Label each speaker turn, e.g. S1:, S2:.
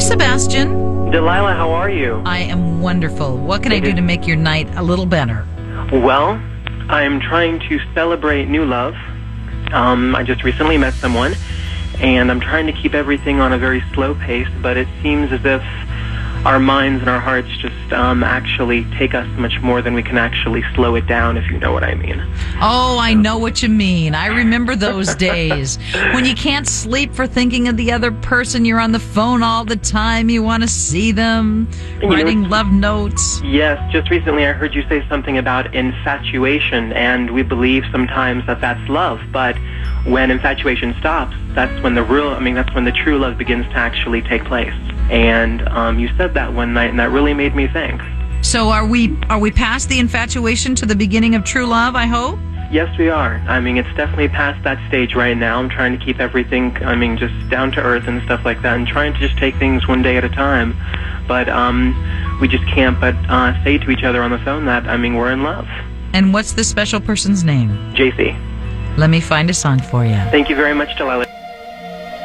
S1: Sebastian.
S2: Delilah, how are you?
S1: I am wonderful. What can I do to make your night a little better?
S2: Well, I'm trying to celebrate new love. I just recently met someone, and I'm trying to keep everything on a very slow pace, but it seems as if our minds and our hearts just actually take us much more than we can actually slow it down, if you know what I mean.
S1: Oh, I know what you mean. I remember those days when you can't sleep for thinking of the other person. You're on the phone all the time. You want to see them, writing love notes.
S2: Yes, just recently I heard you say something about infatuation, and we believe sometimes that that's love, but when infatuation stops, that's when the true love begins to actually take place. And you said that one night, and that really made me think.
S1: So are we past the infatuation to the beginning of true love, I hope?
S2: Yes, we are. It's definitely past that stage right now. I'm trying to keep everything, just down to earth and stuff like that, and trying to just take things one day at a time. But we just can't but say to each other on the phone that, we're in love.
S1: And what's this special person's name?
S2: JC.
S1: Let me find a song for you.
S2: Thank you very much, Delilah.